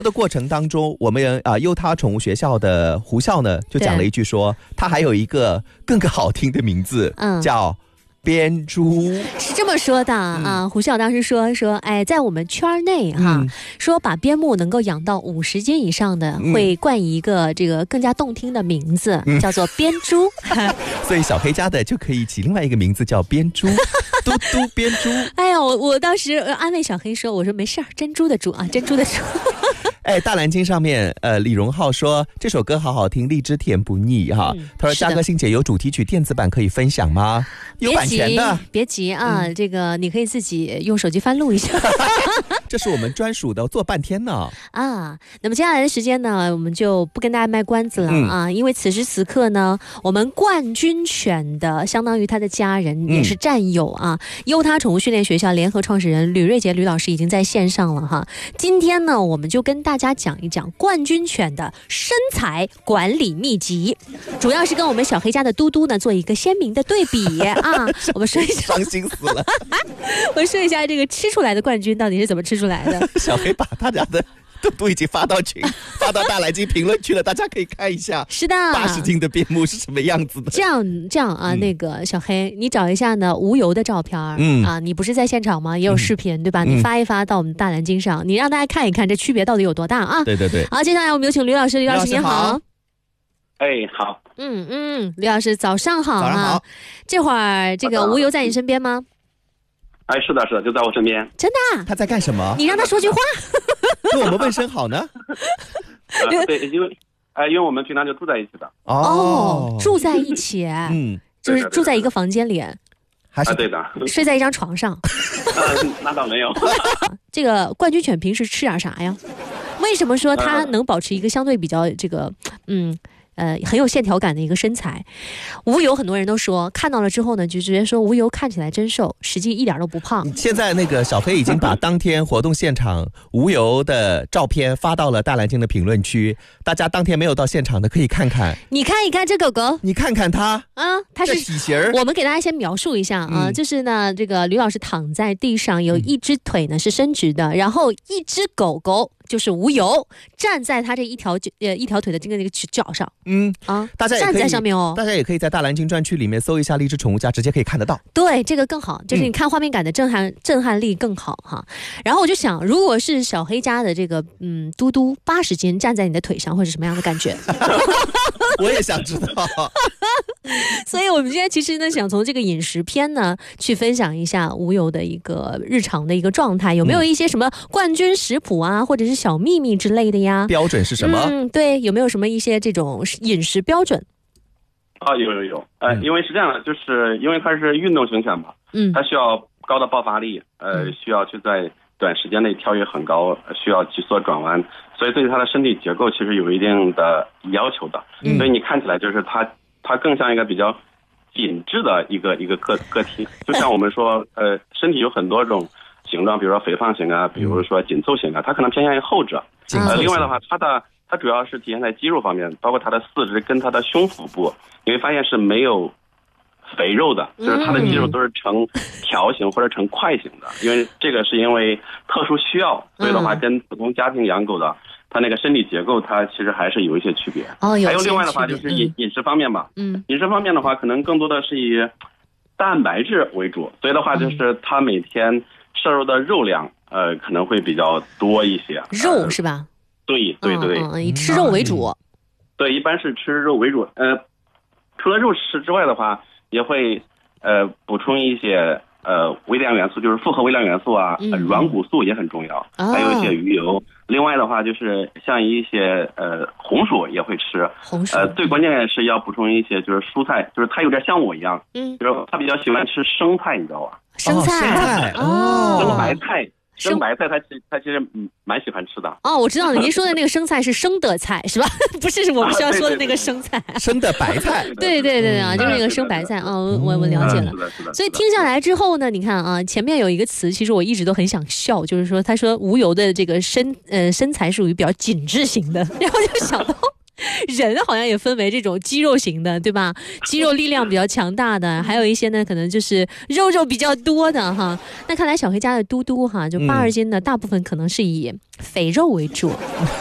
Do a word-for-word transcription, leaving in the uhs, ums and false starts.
的过程当中，我们啊优他宠物学校的胡校呢就讲了一句说，他还有一个更更好听的名字，嗯，叫边猪。 是这么说的啊、嗯，胡校当时说说，哎，在我们圈内哈、嗯，说把边牧能够养到五十斤以上的，嗯、会冠以一个这个更加动听的名字，嗯、叫做边猪。 所以小黑家的就可以起另外一个名字叫边猪。嘟嘟边猪。 哎呀，我我当时安慰小黑说，我说没事儿，珍珠的珠啊，珍珠的珠。 哎，大蓝鲸上面，呃，李荣浩说这首歌好好听，荔枝甜不腻哈。嗯、他说嘉哥欣姐有主题曲电子版可以分享吗？有版权的， 别急啊、嗯，这个你可以自己用手机翻录一下。 这是我们专属的，做半天呢。 啊，那么接下来的时间呢，我们就不跟大家卖关子了啊，嗯、因为此时此刻呢，我们冠军犬的相当于他的家人、嗯、也是战友啊，优他宠物训练学校联合创始人吕瑞杰吕老师已经在线上了哈。今天呢，我们就跟大家讲一讲冠军犬的身材管理秘籍，主要是跟我们小黑家的嘟嘟呢做一个鲜明的对比啊。我们说一下， 伤心死了。 我说一下这个吃出来的冠军到底是怎么吃出来的。 小黑把他家的都都已经发到群，发到大蓝鲸评论区了，大家可以看一下。 是的， 八十斤的边牧是什么样子的？ 这样这样啊、嗯，那个小黑，你找一下呢无油的照片，嗯啊，你不是在现场吗？也有视频、嗯、对吧？你发一发到我们大蓝鲸上，你让大家看一看这区别到底有多大啊！ 对对对。 好，接下来我们有请吕老师，吕老师您好。 哎，好。 嗯嗯，吕老师早上好啊！ 早上好。 这会儿这个无油在你身边吗？ 哎，是的，是的，就在我身边。 真的、啊？ 他在干什么？ 你让他说句话。 跟我们问声好呢。 呃、对，因为哎、呃，因为我们平常就住在一起的。 哦，住在一起， 嗯， 就是住在一个房间里， 还是、 啊、对的， 睡在一张床上。 呃、那倒没有。 这个冠军犬平时吃点啥呀？为什么说它能保持一个相对比较这个嗯？呃，很有线条感的一个身材。无油很多人都说看到了之后呢，就直接说无油看起来真瘦，实际一点都不胖。 现在那个小黑已经把当天活动现场无油的照片发到了大蓝鲸的评论区，大家当天没有到现场的可以看看。 你看一看这狗狗， 你看看它啊，它是体型。 我们给大家先描述一下啊，嗯、就是呢，这个吕老师躺在地上，有一只腿呢是伸直的，嗯、然后一只狗狗。就是无油站在他这一条呃一条腿的这个那个脚上， 嗯啊，大家也可以站在上面哦， 大家也可以在大蓝鲸专区里面搜一下荔枝宠物家，直接可以看得到。 对，这个更好，就是你看画面感的震撼、嗯、震撼力更好哈。然后我就想，如果是小黑家的这个嗯嘟嘟八十斤站在你的腿上，会是什么样的感觉？ 我也想知道。 所以我们今天其实呢，想从这个饮食篇呢，去分享一下无油的一个日常的一个状态，有没有一些什么冠军食谱啊，或者是小秘密之类的呀？ 标准是什么？ 嗯，对，有没有什么一些这种饮食标准？ 啊，有有有，呃，因为是这样的，就是因为它是运动型犬嘛，嗯，它需要高的爆发力，呃，嗯、需要去在短时间内跳跃很高，需要急缩转弯，所以对它的身体结构其实有一定的要求的，嗯、所以你看起来就是它。它更像一个比较紧致的一个一个个个体，就像我们说，呃，身体有很多种形状，比如说肥胖型啊，比如说紧凑型啊，它可能偏向于后者。呃，另外的话，它的它主要是体现在肌肉方面，包括它的四肢跟它的胸腹部，你会发现是没有肥肉的，就是它的肌肉都是呈条形或者呈块形的，因为这个是因为特殊需要，所以的话跟普通家庭养狗的。它那个身体结构，它其实还是有一些区别。 哦，有。 还有另外的话，就是饮、嗯、饮食方面吧。嗯。饮食方面的话，可能更多的是以蛋白质为主，所以的话，就是它每天摄入的肉量，呃，可能会比较多一些。 肉、呃、是吧？ 对对对， 嗯嗯、以吃肉为主、嗯。 对，一般是吃肉为主。呃，除了肉吃之外的话，也会呃补充一些。呃，微量元素就是复合微量元素啊，嗯、软骨素也很重要，哦、还有一些鱼油。另外的话，就是像一些呃红薯也会吃， 红薯。 呃，最关键是要补充一些就是蔬菜，就是它有点像我一样，嗯，就是他比较喜欢吃生菜，你知道吧？ 生菜， 哦， 生白菜。生白菜他其实他其实嗯蛮喜欢吃的哦，我知道了，您说的那个生菜是生的菜是吧？不是我们需要说的那个生菜，啊、 生的白菜。 对对对啊，就是那个生白菜啊，我我了解了。所以听下来之后呢，你看啊，前面有一个词，其实我一直都很想笑，就是说他说无油的这个身呃身材属于比较紧致型的，然后就想到人好像也分为这种肌肉型的，对吧？肌肉力量比较强大的，还有一些呢，可能就是肉肉比较多的哈。那看来小黑家的嘟嘟哈，就八二斤的大部分可能是以肥肉为主。